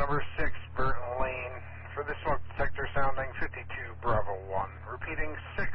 Cover 6 Burton Lane for the smoke detector sounding 52 Bravo 1. Repeating 6